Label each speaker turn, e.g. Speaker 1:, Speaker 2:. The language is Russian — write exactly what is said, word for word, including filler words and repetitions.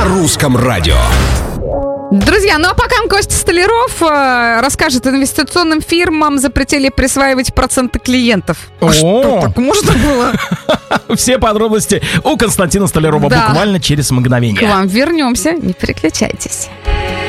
Speaker 1: русском радио.
Speaker 2: Друзья, ну а пока Костя Столяров э, расскажет, инвестиционным фирмам запретили присваивать проценты клиентов. А
Speaker 3: О!
Speaker 2: что, так можно было?
Speaker 3: Все подробности у Константина Столярова
Speaker 2: Да.
Speaker 3: буквально через
Speaker 2: К
Speaker 3: мгновение.
Speaker 2: вам вернемся, не переключайтесь.